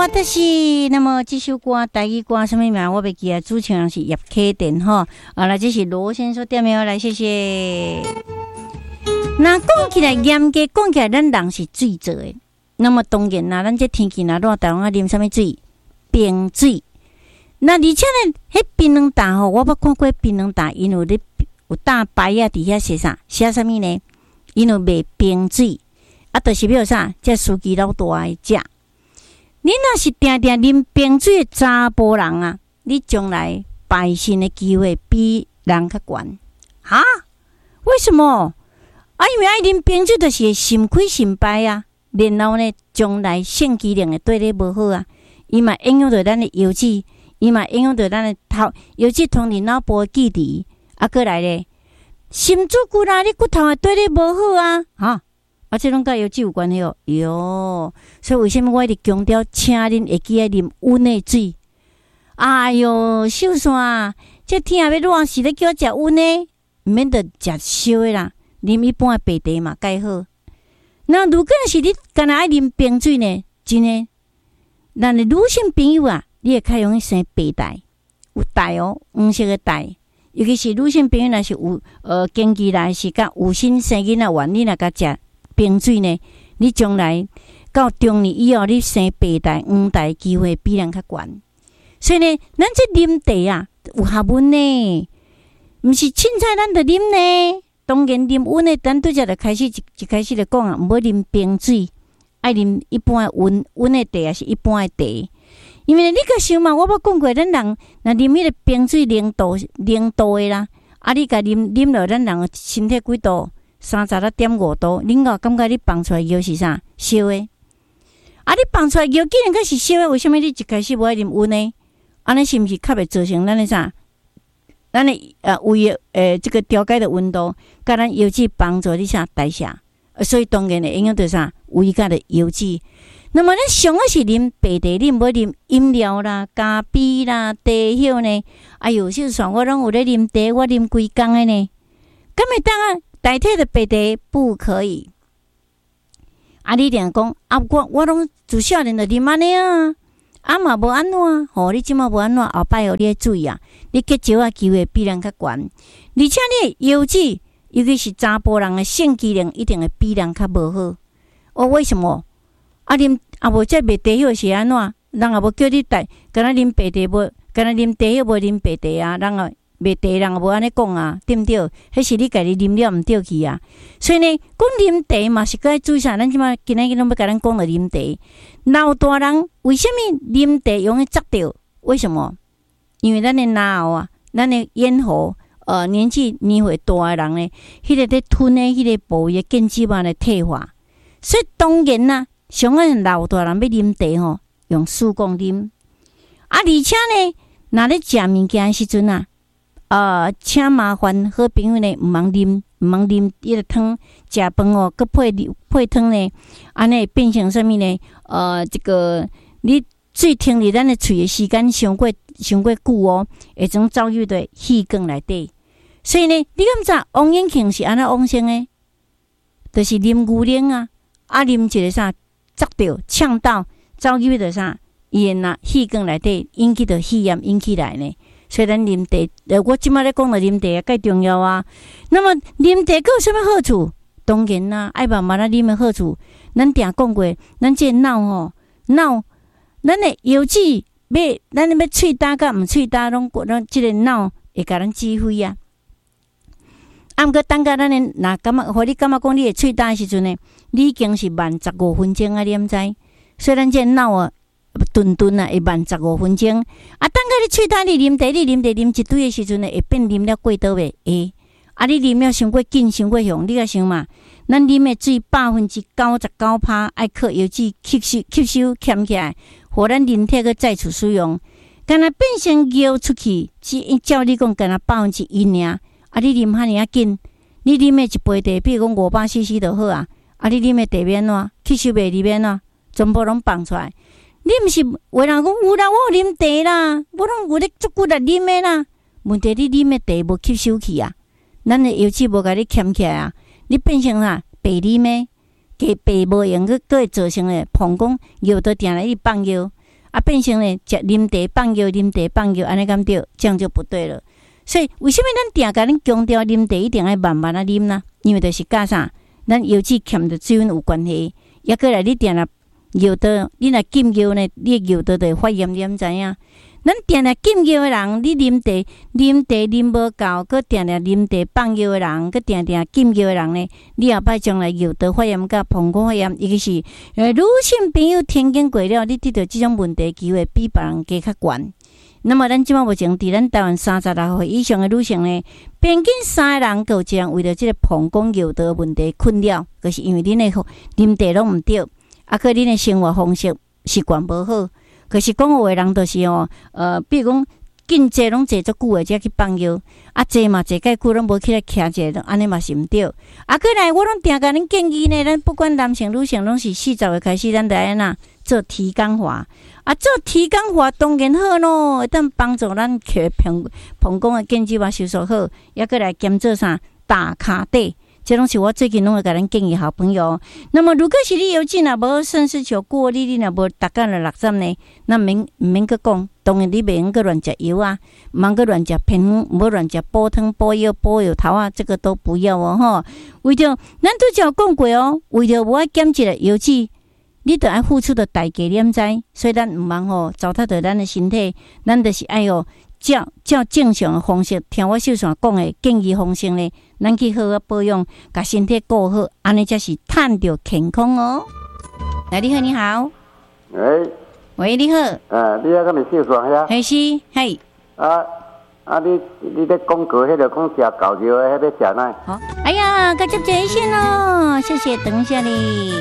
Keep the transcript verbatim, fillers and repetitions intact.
私那么这首歌台语歌什么名我袂记啊，主唱人是叶启田吼。啊，来这是罗先生点名来，谢谢。那讲起来严格讲起来，咱人是水做的。那么当然啦，咱这天气若热，台湾啊啉什么水？冰水。那而且呢，迄槟榔塔吼，我捌看过槟榔塔，因为咧有大牌啊，伫遐写啥？写啥物呢？因为卖冰水，啊，就是要啥？这司机老大爱食。你若是定定啉冰水的查甫人啊，你将来拜神的机会比人较悬。哈？为什么？啊，因为爱啉冰水，就是心亏心败啊。然后呢，将来性机能会对你无好啊，伊嘛影响到咱的腰子。伊嘛影响到咱的头，尤其通你脑部的记忆，啊，过来咧，心主骨啦，你骨头也对你无好啊，哈，啊，这拢甲腰子有关系哦，哟，所以为什么我一直强调，请恁会记啊啉温的水？哎哟，秀山，这天也要热时咧，叫我食温的，毋免得食烧的啦，啉一般的白茶嘛，介好。那如果是你干那爱啉冰水呢？真的，咱的女性朋友啊。你会较容易生白带，有带哦，黄色的带，尤其是女性朋友，若是有呃经期来时甲有心生囡仔完，你若甲食冰水呢，你将来到中年以后，你生白带、黄带机会比人较悬。所以呢，咱这啉茶啊，有学问呢，毋是凊彩咱着啉呢。当然啉温的，咱拄则着开始一一开始着讲啊，毋好啉冰水，爱啉一般的温温的茶，还是一般的茶。因为你个想嘛，我捌讲过，咱人若啉迄个冰水零度零度的啦，啊，你甲啉啉落，咱人身体几度？三十六点五度，恁个感觉你放出来药是啥？烧的。啊，你放出来药既然个是烧的，为什么你一开始无爱啉温的？安尼是毋是较袂造成咱的啥？咱的呃胃的呃这个调节的温度，甲咱药剂帮助你啥代谢？所以当然会影响到啥？胃甲的药剂。那么，咱上个是啉白茶，你毋好啉饮料啦、咖啡啦、茶叶呢。哎呦，就算我拢有咧啉茶，我啉规工的呢。敢会当啊代替的白茶不可以。啊，你定讲啊，我我拢自小人就啉安尼啊，啊嘛无安怎？吼，你即马无安怎？后摆哦，你要注意啊，你结石啊机会比人较悬，而且你腰子，尤其是查甫人的性机能一定会比人较无好。哦，为什么？啊，啉啊无这卖茶叶是安怎？人也无叫你带，敢若啉白茶无，敢若啉茶叶无啉白茶啊？人也卖茶人也无安尼讲啊，对毋对？迄是你家己啉了毋对去啊。所以呢，讲啉茶嘛是该注意啥？咱即马今仔日拢要甲咱讲到啉茶。老大人为什么啉茶容易砸到？为什么？因为咱的脑啊，咱的咽喉，呃，年纪年岁大的人呢，迄、那个咧吞的迄个部位根基慢的退化，所以当然啦。上个老大人要啉茶吼，用水讲啉。啊，而且呢，若咧食物件时阵啊，呃，请麻烦好朋友呢，毋通啉，毋通啉迄个汤，食饭哦，佮配配汤呢，安尼变成啥物呢？呃，这个你水停伫咱的喙的时间伤过伤过久哦，会种走入在气管内底。所以呢，你敢知王永庆是安怎往生的？就是啉牛奶啊，啊，啉一个啥？砸到、呛到、走入着啥？伊呐气管内底引起着肺炎引起来呢。所以咱啉茶，呃，我即摆咧讲着啉茶介重要啊。那么啉茶佫有啥物好处？当然啦，爱慢慢啊啉的好处。咱定讲过，咱这脑吼脑，咱的腰子要咱要喙焦甲毋喙焦，拢拢即个脑会甲咱指挥啊。啊，毋过等下咱的若感觉，互你感觉讲你会喙焦的时阵呢，你已经是慢十五分钟啊，你毋知？所以咱这脑啊，顿顿啊会慢十五分钟。啊，等下你喙焦，你啉茶，你啉茶啉一堆的时阵呢，会变啉了过倒袂会。啊，你啉了伤过紧，伤过凶，你甲想嘛？咱啉的水百分之九十九趴爱靠油脂吸收吸收欠起来，互咱人体去再次使用。敢若变成尿出去，只照你讲，敢若百分之一尔。啊！你啉遐尔啊紧，你啉的一杯茶，比如讲五百 C C 就好啊。啊！你啉的茶免怎吸收袂入免怎，全部拢放出来。你毋是有人讲有啦，我有啉茶啦，我拢有咧足久来啉的啦。问题你啉的茶无吸收去啊，咱的油脂无甲你牵起来啊，你变成啥白啉的，加白无用，佮佮会造成诶膀胱药都定来去放药。 啊，变成呢食啉茶放药，啉茶放药，安尼敢对，这样就不对了。所以为什么咱定甲恁强调啉茶一定要慢慢啊啉呢？因为就是甲啥，咱油脂欠着水分有关系，也过来你定了药道，你若禁药呢，你药道就会发炎，你毋知影？咱定定禁药的人，你啉茶啉茶啉无够，搁定定啉茶放药的人，搁定定禁药的人呢，你后摆将来药道发炎甲膀胱发炎，尤其是呃女性朋友天经过了，你得到这种问题机会比别人加较悬。那么咱即马目前伫咱台湾三十六岁以上的女性呢，平均三个人有一人为了这个膀胱药道问题困扰，就是因为恁的啉茶拢毋对，啊，佮恁的生活方式习惯无好。可是讲话的人就是哦，呃，比如讲，禁坐拢坐足久的，才去放药；啊，坐嘛坐介久，拢无起来徛者，安尼嘛是毋对。啊，过来我拢定甲恁建议呢，咱不管男性女性，拢是四十岁开始，咱就安那做体感化。啊，做体感化当然好咯，会当帮助咱去膀膀胱的腱肌肉收缩好，也过来兼做啥打卡底。这拢是我最近拢会甲咱建议好朋友。那么，如果是你油脂若无肾丝球过你，你若无逐工来六针呢，那免毋免阁讲。当然，你袂用阁乱食油啊，毋通阁乱食偏方，无乱食补汤、补药、补药头啊，这个都不要哦吼。为着咱拄则有讲过哦，为着无爱减一个油脂，你着爱付出的代价，你毋知？所以咱毋通吼糟蹋着咱的身体，咱着是爱哦。照照正常的方式，听我秀爽讲的建议方式呢，咱去好好保养，把身体顾好，安尼才是赚到健康哦。来，你好，你好， 喂， 喂，你好， 啊，你遐敢是秀爽遐？ 嘿是，嘿， 啊啊，你你咧广告迄个讲食狗肉的，迄要食哪？ 好，哎呀，该接这一线咯，谢谢，等一下哩。